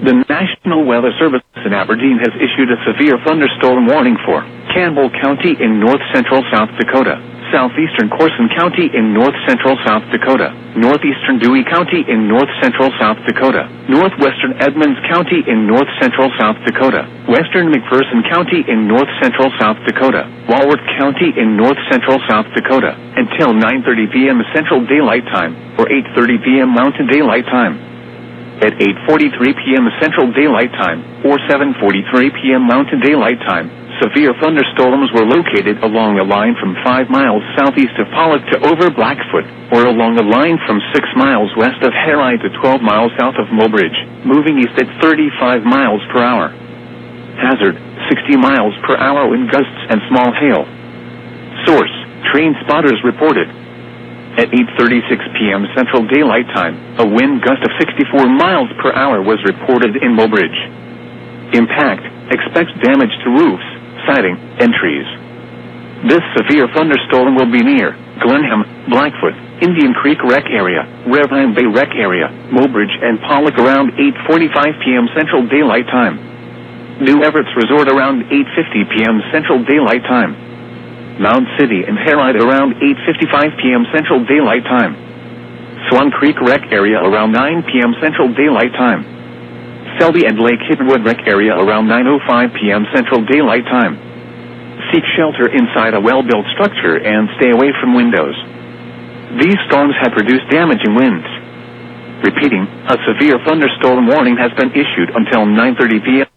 The National Weather Service in Aberdeen has issued a severe thunderstorm warning for Campbell County in north-central South Dakota, southeastern Corson County in north-central South Dakota, northeastern Dewey County in north-central South Dakota, northwestern Edmonds County in north-central South Dakota, western McPherson County in north-central South Dakota, Walworth County in north-central South Dakota, until 9:30 p.m. Central Daylight Time, or 8:30 p.m. Mountain Daylight Time. At 8:43 p.m. Central Daylight Time, or 7:43 p.m. Mountain Daylight Time, severe thunderstorms were located along a line from 5 miles southeast of Pollock to over Blackfoot, or along a line from 6 miles west of Harry to 12 miles south of Mobridge, moving east at 35 miles per hour. Hazard, 60 miles per hour wind gusts and small hail. Source, train spotters reported. At 8:36 p.m. Central Daylight Time, a wind gust of 64 miles per hour was reported in Mobridge. Impact, expects damage to roofs, siding, and trees. This severe thunderstorm will be near Glenham, Blackfoot, Indian Creek Rec Area, Ravine Bay Rec Area, Mobridge, and Pollock around 8:45 p.m. Central Daylight Time. New Everett's Resort around 8:50 p.m. Central Daylight Time. Mound City and Harrod around 8:55 p.m. Central Daylight Time. Swan Creek Rec Area around 9 p.m. Central Daylight Time. Selby and Lake Hiddenwood Rec Area around 9:05 p.m. Central Daylight Time. Seek shelter inside a well-built structure and stay away from windows. These storms have produced damaging winds. Repeating, a severe thunderstorm warning has been issued until 9:30 p.m.